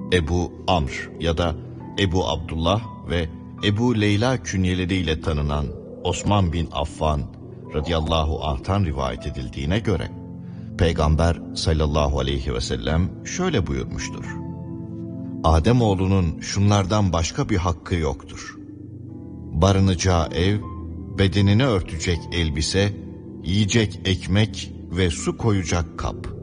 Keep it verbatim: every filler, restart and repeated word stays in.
Ebu Amr ya da Ebu Abdullah ve Ebu Leyla künyeleriyle tanınan Osman bin Affan radıyallahu anh'tan rivayet edildiğine göre Peygamber sallallahu aleyhi ve sellem şöyle buyurmuştur: Ademoğlunun şunlardan başka bir hakkı yoktur: barınacağı ev, bedenini örtecek elbise, yiyecek ekmek ve su koyacak kap.